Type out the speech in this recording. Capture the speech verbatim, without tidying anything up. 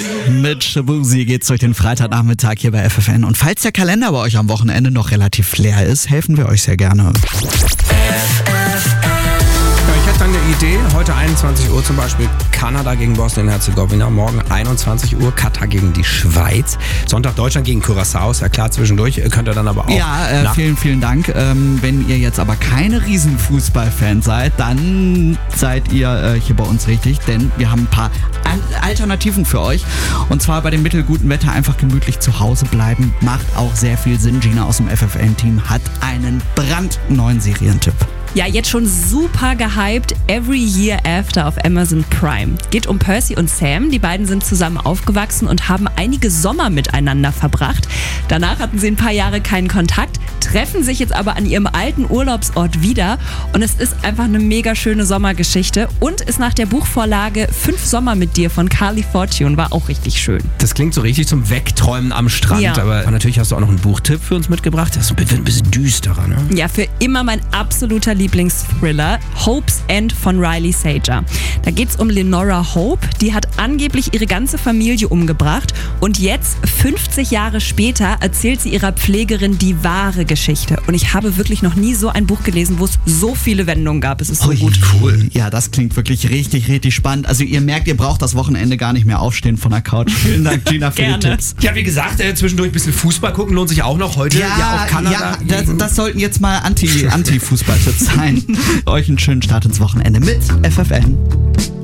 Mit Shabuzi geht's durch den Freitagnachmittag hier bei F F N. Und falls der Kalender bei euch am Wochenende noch relativ leer ist, helfen wir euch sehr gerne. Ich hätte dann eine Idee, heute einundzwanzig Uhr zum Beispiel Kanada gegen Bosnien-Herzegowina, morgen einundzwanzig Uhr Katar gegen die Schweiz, Sonntag Deutschland gegen Curaçao, ist ja klar, zwischendurch könnt ihr dann aber auch... Ja, äh, vielen, vielen Dank. Ähm, wenn ihr jetzt aber keine Riesenfußballfans seid, dann seid ihr äh, hier bei uns richtig, denn wir haben ein paar Al- Alternativen für euch. Und zwar bei dem mittelguten Wetter einfach gemütlich zu Hause bleiben, macht auch sehr viel Sinn. Gina aus dem F F N-Team hat einen brandneuen Serientipp. Ja, jetzt schon super gehypt. Every Year After auf Amazon Prime. Geht um Percy und Sam. Die beiden sind zusammen aufgewachsen und haben einige Sommer miteinander verbracht. Danach hatten sie ein paar Jahre keinen Kontakt, treffen sich jetzt aber an ihrem alten Urlaubsort wieder. Und es ist einfach eine mega schöne Sommergeschichte und ist nach der Buchvorlage Fünf Sommer mit dir von Carly Fortune. War auch richtig schön. Das klingt so richtig zum Wegträumen am Strand, Ja. aber natürlich hast du auch noch einen Buchtipp für uns mitgebracht. Das wird ein bisschen düsterer, ne? Ja, für immer mein absoluter Lieblingsthriller, Hope's End von Riley Sager. Da geht's um Lenora Hope, die hat angeblich ihre ganze Familie umgebracht und jetzt, fünfzig Jahre später, erzählt sie ihrer Pflegerin die wahre Geschichte. Und ich habe wirklich noch nie so ein Buch gelesen, wo es so viele Wendungen gab. Es ist so Ui, gut. Cool. Ja, das klingt wirklich richtig, richtig spannend. Also ihr merkt, ihr braucht das Wochenende gar nicht mehr aufstehen von der Couch. Vielen Dank, Gina, für die Gerne. Tipps. Ja, wie gesagt, äh, zwischendurch ein bisschen Fußball gucken lohnt sich auch noch. Heute ja, auch Kanada. ja das, das sollten jetzt mal Anti, Anti-Fußball-Tipps sein. Euch einen schönen Start ins Wochenende mit F F N.